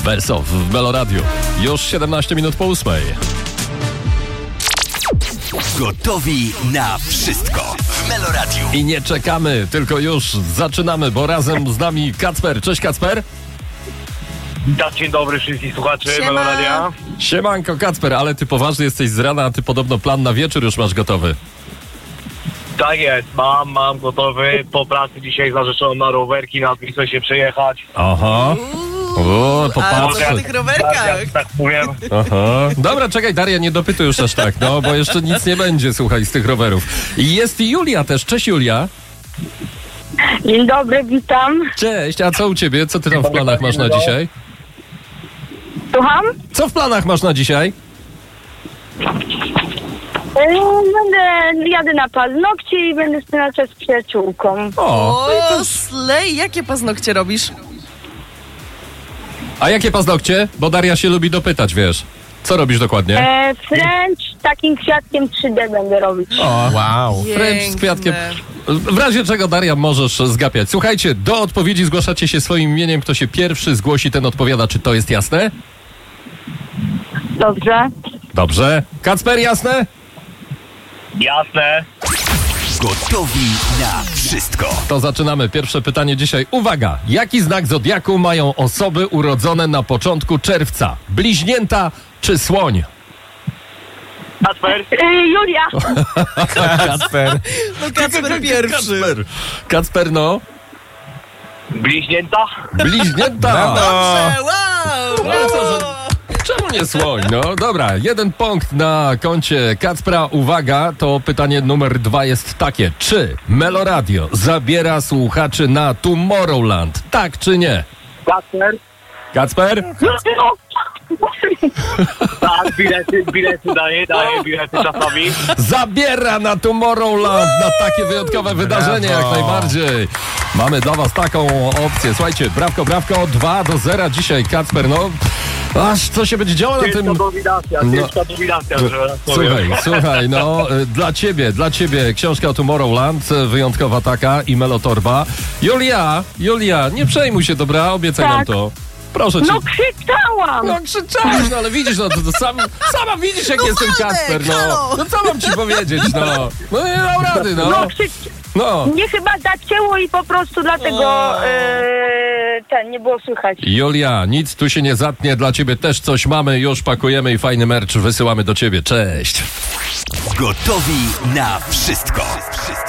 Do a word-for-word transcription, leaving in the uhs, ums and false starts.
Wersow w Meloradiu. Już siedemnaście minut po ósmej. Gotowi na wszystko w Meloradiu. I nie czekamy, tylko już zaczynamy, bo razem z nami Kacper. Cześć Kacper. Witam, dzień dobry wszystkich słuchaczy Meloradia. Siemanko Kacper, ale ty poważny jesteś z rana, a ty podobno plan na wieczór już masz gotowy. Tak jest, mam, mam gotowy. Po pracy dzisiaj z narzeczoną na rowerki, na Wisłę się przejechać. Aha. O, A popatrz. co na tych rowerkach? Tak, tak powiem. Aha. Dobra, czekaj Daria, nie dopytuj już aż tak, no, bo jeszcze nic nie będzie, słuchaj, z tych rowerów. I jest i Julia też. Cześć Julia. Dzień dobry, witam. Cześć, a co u ciebie? Co ty tam w planach masz na dzisiaj? Słucham? Co w planach masz na dzisiaj? Yy, Będę, jadę na paznokcie i będę spędzać czas z przyjaciółką. O, O, slej, jakie paznokcie robisz? a jakie paznokcie? Bo Daria się lubi dopytać, wiesz. Co robisz dokładnie? E, French takim kwiatkiem trzy D będę robić. O, Wow. French z kwiatkiem. W razie czego, Daria, możesz zgapiać. Słuchajcie, do odpowiedzi zgłaszacie się swoim imieniem. Kto się pierwszy zgłosi, ten odpowiada. Czy to jest jasne? Dobrze. Dobrze. Kacper, jasne? Jasne. Gotowi na wszystko. To zaczynamy. Pierwsze pytanie dzisiaj. Uwaga! Jaki znak zodiaku mają osoby urodzone na początku czerwca? Bliźnięta czy słoń? Kacper, Yy, Julia. Kacper. No Kacper pierwszy. Kacper. Kacper, no. bliźnięta. Bliźnięta! Dobrze, wow! No co, że... Czemu nie słoń? No dobra, jeden punkt na koncie Kacpra. Uwaga, to pytanie numer dwa jest takie. Czy Meloradio zabiera słuchaczy na Tomorrowland? Tak czy nie? Kacper. Kacper? Tak, bilety, bilety daję, daję bilety czasami. Zabiera na Tomorrowland, na takie wyjątkowe wydarzenie jak najbardziej. Mamy dla was taką opcję. Słuchajcie, brawko, brawko, dwa do zera dzisiaj, Kacper, no. Aż co się będzie działo na Ciężka tym... dominacja, No. ciężka dominacja, że tak powiem. Słuchaj, słuchaj, no y, dla ciebie, dla ciebie książka o Tomorrowland, y, wyjątkowa taka i melotorba. Julia, Julia, nie przejmuj się, dobra? Obiecaj Tak. nam to. Proszę cię. No krzyczałam. No krzyczałeś, no ale widzisz, no to, to sam, sama widzisz jak No jestem Waldek, Kacper, no. halo. No co mam ci powiedzieć, no. No nie dał rady, No no. krzycz... No. Mnie chyba zacięło i po prostu dlatego yy, ten, nie było słychać. Julia, nic tu się nie zatnie, dla ciebie też coś mamy, już pakujemy i fajny merch wysyłamy do ciebie. Cześć. Gotowi na wszystko.